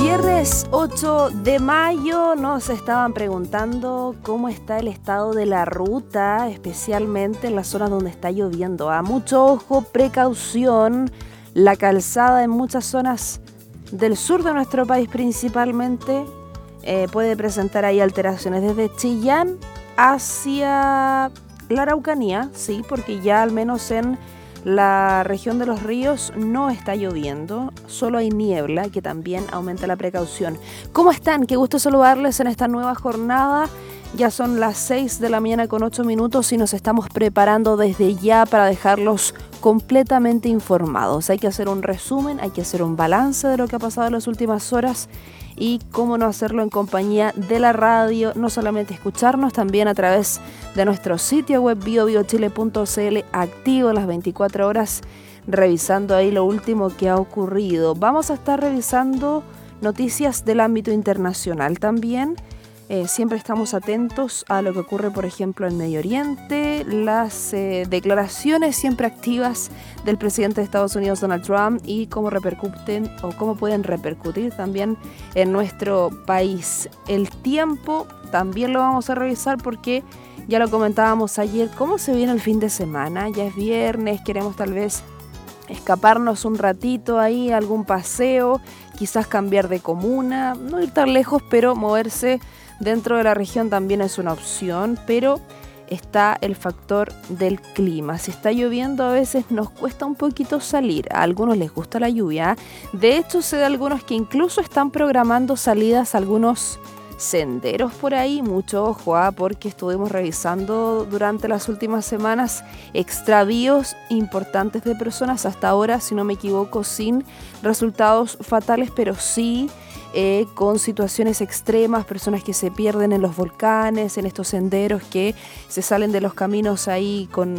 Viernes 8 de mayo nos estaban preguntando cómo está el estado de la ruta, especialmente en las zonas donde está lloviendo. Mucho ojo, precaución, la calzada en muchas zonas del sur de nuestro país principalmente puede presentar ahí alteraciones desde Chillán hacia la Araucanía, sí, porque ya al menos en la región de los ríos no está lloviendo, solo hay niebla que también aumenta la precaución. ¿Cómo están? Qué gusto saludarles en esta nueva jornada. Ya son las 6 de la mañana con 8 minutos y nos estamos preparando desde ya para dejarlos completamente informados. Hay que hacer un resumen, hay que hacer un balance de lo que ha pasado en las últimas horas y cómo no hacerlo en compañía de la radio, no solamente escucharnos, también a través de nuestro sitio web biobiochile.cl, activo las 24 horas, revisando ahí lo último que ha ocurrido. Vamos a estar revisando noticias del ámbito internacional también. Siempre estamos atentos a lo que ocurre, por ejemplo, en Medio Oriente, las declaraciones siempre activas del presidente de Estados Unidos, Donald Trump, y cómo repercuten o cómo pueden repercutir también en nuestro país. El tiempo también lo vamos a revisar porque ya lo comentábamos ayer, cómo se viene el fin de semana. Ya es viernes, queremos tal vez escaparnos un ratito ahí, algún paseo, quizás cambiar de comuna, no ir tan lejos, pero moverse dentro de la región también es una opción, pero está el factor del clima. Si está lloviendo a veces nos cuesta un poquito salir, a algunos les gusta la lluvia. De hecho, sé de algunos que incluso están programando salidas a algunos senderos por ahí. Mucho ojo, porque estuvimos revisando durante las últimas semanas extravíos importantes de personas, hasta ahora, si no me equivoco, sin resultados fatales, pero sí con situaciones extremas, personas que se pierden en los volcanes, en estos senderos que se salen de los caminos ahí con